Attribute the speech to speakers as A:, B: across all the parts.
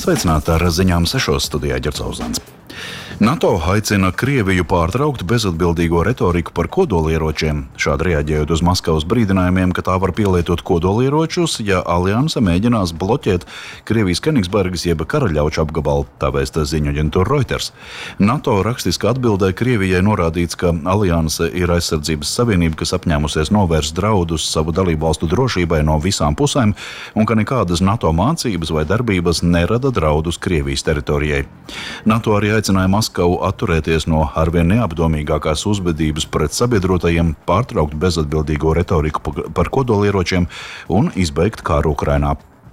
A: Sveicināti ar ziņām 6 studijā Ģercauzāns. NATO aicina Krieviju pārtraukt bezatbildīgo retoriku par kodolieročiem, šādi reaģējot uz Maskavas brīdinājumiem, ka tā var pielietot kodolieročus, ja alianse mēģinās bloķēt Krievijas Kenigsbergas jeb Karaļauču apgabalu, tā vēsta ziņu aģentūra Reuters. NATO rakstiski atbildē Krievijai norādīts, ka alianse ir aizsardzības savienība, kas apņēmusies novērst draudus savu dalību valstu drošībai no visām pusēm, un ka nekādas NATO mācības vai darbības nerada draudus Krievijas teritorijai. NATO arī aicināja Maskavu atturēties no arvien neapdomīgākās uzvedības pret sabiedrotajiem, pārtraukt bezatbildīgo retoriku par kodolieročiem un izbeigt kāru Ukrainā.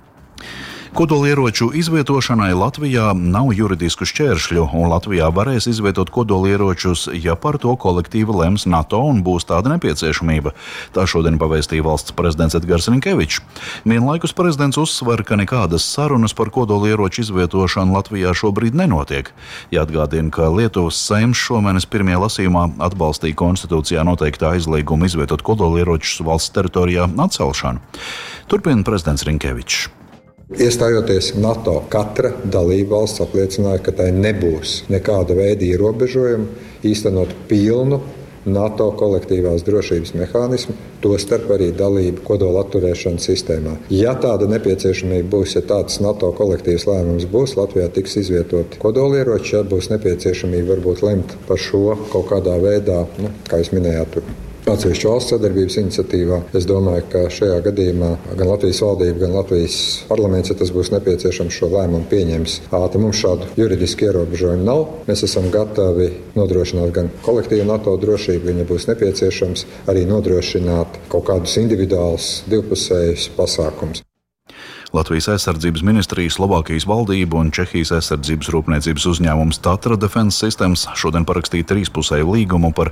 A: Kodolieroču izvietošanai Latvijā nav juridisku šķēršļu, un Latvijā varēs izvietot kodolieročus, ja par to kolektīvi lems NATO un būs tāda nepieciešamība. Tā šodien pavēstīja valsts prezidents Edgars Rinkevičs. Vienlaikus prezidents uzsver, ka nekādas sarunas par kodolieroču izvietošanu Latvijā šobrīd nenotiek. Jāatgādina, ka Lietuvas Seims šomēnes pirmajā lasījumā atbalstīja konstitūcijā noteiktā aizliegumu izvietot kodolieročus valsts teritorijā atcelšanu. Turpina prezidents Rinkevičs.
B: Iestājoties NATO, katra dalībvalsts apliecināja, ka tai nebūs nekāda veida ierobežojumi īstenot pilnu NATO kolektīvās drošības mehānismu, tostarp arī dalību kodola atturēšanas sistēmā. Ja tāda nepieciešamība būs, ja tāds NATO kolektīvs lēmums būs, Latvijā tiks izvietoti kodolieroči, ja būs nepieciešamība varbūt lemt par šo kaut kādā veidā, kā jūs minējāt, atsevišķu valsts sadarbības iniciatīvā. Es domāju, ka šajā gadījumā gan Latvijas valdība, gan Latvijas parlaments, ja tas būs nepieciešams, šo lēmumu pieņems. Mums šādu juridisku ierobežojumu nav. Mēs esam gatavi nodrošināt gan kolektīvu NATO drošību, ja būs nepieciešams, arī nodrošināt kaut kādus individuālus, divpusējus pasākumus.
A: Latvijas aizsardzības ministrija, Slovākijas valdība un Čehijas aizsardzības rūpniecības uzņēmums Tatra Defense Systems šodien parakstīja trīspusēju līgumu par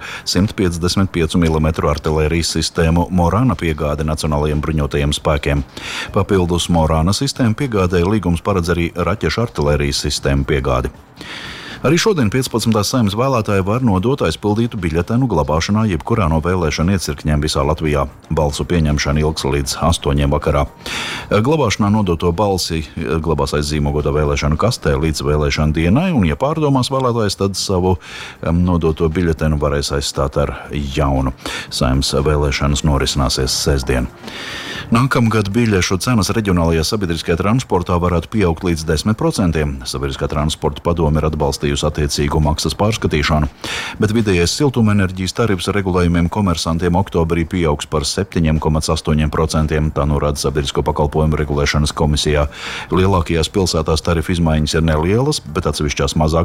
A: 155 mm artilērijas sistēmu Morana piegādi Nacionālajiem bruņotajiem spēkiem. Papildus Morana sistēmu piegādēja līgums paredz arī raķešu artilērijas sistēmu piegādi. Arī šodien 15. Saeimas vēlētāji var nodot aizpildītu biļetenu glabāšanā jebkurā no vēlēšanu iecirkņiem visā Latvijā. Balsu pieņemšana ilgs līdz 8 vakarā. Glabāšanā nodoto balsi glabās aizzīmogotā vēlēšanu kastē līdz vēlēšanu dienai, un ja pārdomās vēlētājs, tad savu nodoto biļetenu varēs aizstāt ar jaunu. Saeimas vēlēšanas norisināsies sestdien. Nākamgad biļešu cenas reģionālajā sabiedriskajā transportā varētu pieaugt līdz 10%. Sabiedriskā transporta padome ir atbalstījusi attiecīgu maksas pārskatīšanu, bet vidējais siltumenerģijas tarifs regulējumiem komersantiem oktobrī pieaugs par 7,8%. Tā norāda Sabiedrisko pakalpojumu regulēšanas komisijā. Lielākajās pilsētās tarifu izmaiņas ir nelielas, bet atsevišķās mazāk